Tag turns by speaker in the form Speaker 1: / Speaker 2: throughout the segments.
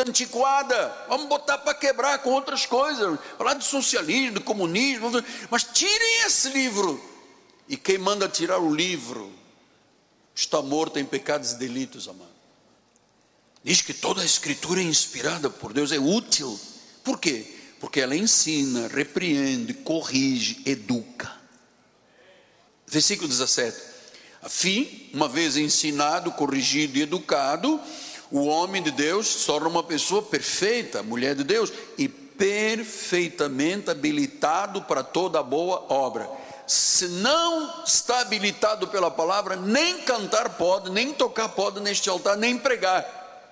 Speaker 1: muito antiquada, vamos botar para quebrar com outras coisas, falar de socialismo, de comunismo, mas tirem esse livro. E quem manda tirar o livro está morto em pecados e delitos, amado. Diz que toda a escritura é inspirada por Deus, é útil. Por quê? Porque ela ensina, repreende, corrige, educa. Versículo 17: a fim, uma vez ensinado, corrigido e educado, o homem de Deus se torna uma pessoa perfeita, mulher de Deus, e perfeitamente habilitado para toda boa obra. Se não está habilitado pela palavra, nem cantar pode, nem tocar pode neste altar, nem pregar.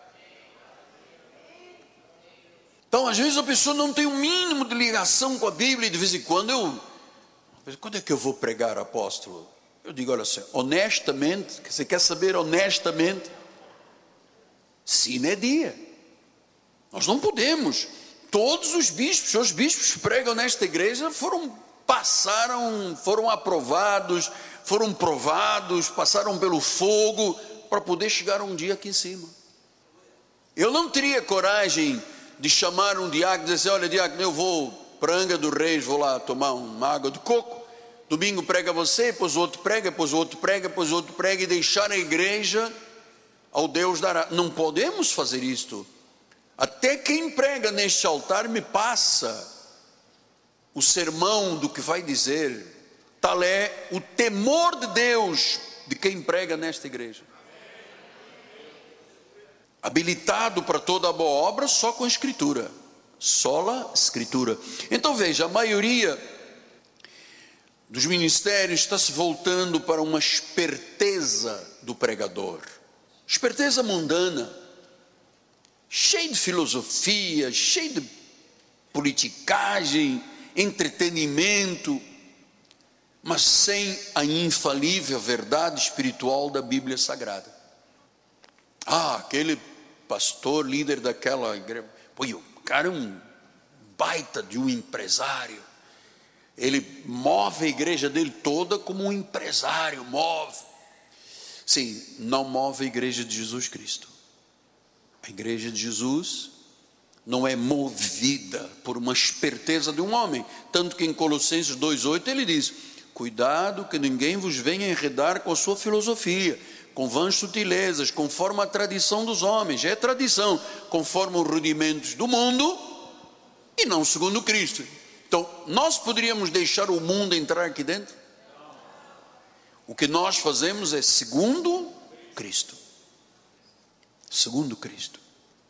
Speaker 1: Então, às vezes a pessoa não tem um mínimo de ligação com a Bíblia, e de vez em quando quando é que eu vou pregar, apóstolo? Eu digo, olha assim, honestamente, você quer saber honestamente? Sine die. Nós não podemos. Todos os bispos que pregam nesta igreja foram aprovados, foram provados, passaram pelo fogo para poder chegar um dia aqui em cima. Eu não teria coragem de chamar um diácono e dizer assim, olha, diácono, eu vou para Angra do Reis, vou lá tomar uma água de coco, domingo prega você, depois o outro prega, depois o outro prega, depois o outro prega, e deixar a igreja ao Deus dará. Não podemos fazer isto. Até quem prega neste altar me passa o sermão do que vai dizer. Tal é o temor de Deus de quem prega nesta igreja. Habilitado para toda boa obra só com a escritura, sola escritura. Então veja, a maioria dos ministérios está se voltando para uma esperteza do pregador, esperteza mundana, cheio de filosofia, cheio de politicagem, entretenimento, mas sem a infalível verdade espiritual da Bíblia Sagrada. Aquele pastor, líder daquela igreja, o cara é um baita de um empresário, ele move a igreja dele toda como um empresário move. Sim, não move a igreja de Jesus Cristo. A igreja de Jesus não é movida por uma esperteza de um homem, tanto que em Colossenses 2,8 ele diz, cuidado que ninguém vos venha enredar com a sua filosofia, com vãs sutilezas, conforme a tradição dos homens. É tradição, conforme os rudimentos do mundo, e não segundo Cristo. Então, nós poderíamos deixar o mundo entrar aqui dentro? O que nós fazemos é segundo Cristo. Segundo Cristo.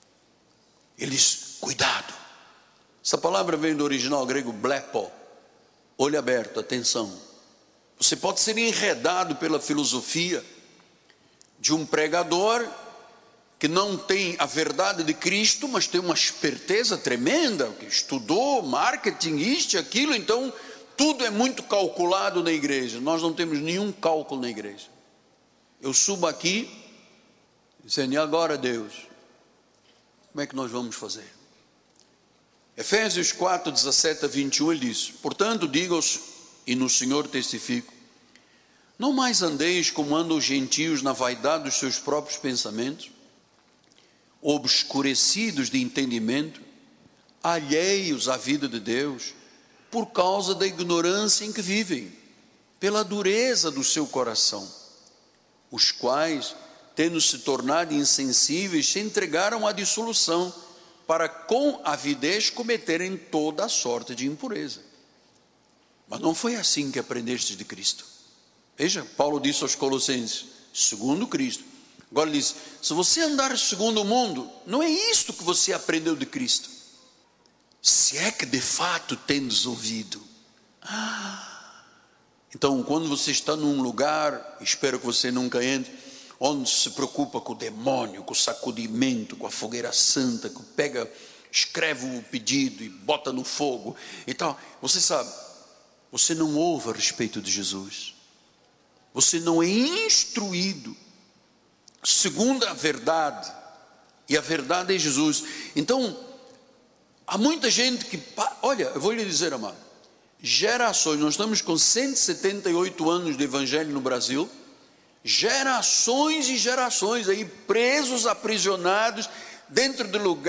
Speaker 1: Ele diz, cuidado. Essa palavra vem do original grego blepo, olho aberto, atenção. Você pode ser enredado pela filosofia de um pregador que não tem a verdade de Cristo, mas tem uma esperteza tremenda, que estudou marketing, isto e aquilo, então tudo é muito calculado na igreja. Nós não temos nenhum cálculo na igreja. Eu subo aqui, dizendo, e agora Deus, como é que nós vamos fazer? Efésios 4, 17 a 21, ele diz, portanto digo-os, e no Senhor testifico, não mais andeis como andam os gentios na vaidade dos seus próprios pensamentos, obscurecidos de entendimento, alheios à vida de Deus, por causa da ignorância em que vivem, pela dureza do seu coração, os quais, tendo se tornado insensíveis, se entregaram à dissolução, para com avidez cometerem toda a sorte de impureza. Mas não foi assim que aprendeste de Cristo. Veja, Paulo disse aos Colossenses, segundo Cristo. Agora ele diz, se você andar segundo o mundo, não é isto que você aprendeu de Cristo. Se é que de fato tendes ouvido. Então, quando você está num lugar, espero que você nunca entre, onde se preocupa com o demônio, com o sacudimento, com a fogueira santa, que pega, escreve o pedido e bota no fogo e tal. Você sabe, você não ouve a respeito de Jesus. Você não é instruído segundo a verdade, e a verdade é Jesus. Então, há muita gente que, olha, eu vou lhe dizer, amado, gerações, nós estamos com 178 anos de evangelho no Brasil, gerações e gerações aí presos, aprisionados dentro de lugares